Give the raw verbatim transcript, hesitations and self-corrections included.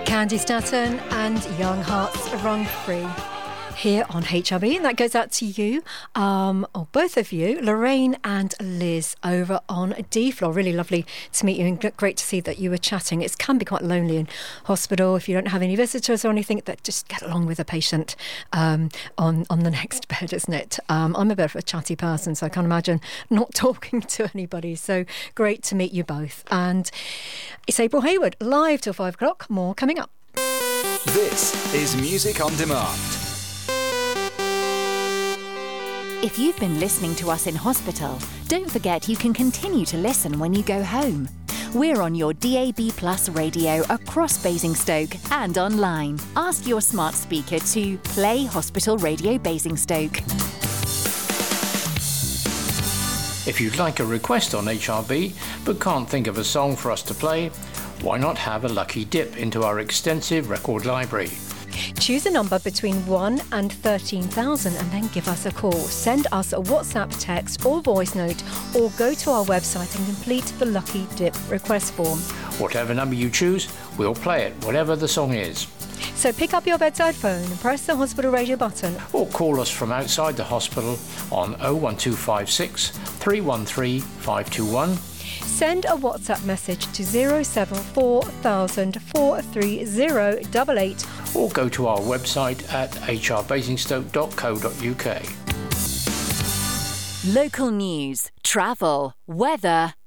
Candy Staton and Young Hearts Run Free here on H R B, and that goes out to you, um, or both of you, Lorraine and Liz over on D floor. Really lovely to meet you, and great to see that you were chatting. It can be quite lonely in hospital if you don't have any visitors or anything. That just get along with a patient um, on on the next bed, isn't it? Um, I'm a bit of a chatty person, so I can't imagine not talking to anybody. So great to meet you both. And it's April Hayward live till five o'clock. More coming up. This is Music on Demand. If you've been listening to us in hospital, don't forget you can continue to listen when you go home. We're on your D A B Plus radio across Basingstoke and online. Ask your smart speaker to play Hospital Radio Basingstoke. If you'd like a request on H R B but can't think of a song for us to play, why not have a lucky dip into our extensive record library? Choose a number between one and thirteen thousand and then give us a call. Send us a WhatsApp text or voice note, or go to our website and complete the Lucky Dip request form. Whatever number you choose, we'll play it, whatever the song is. So pick up your bedside phone and press the hospital radio button. Or call us from outside the hospital on oh one two five six, three one three, five two one. Send a WhatsApp message to zero seven four thousand, four three zero eight eight. Or go to our website at h r basingstoke dot co dot u k. Local news, travel, weather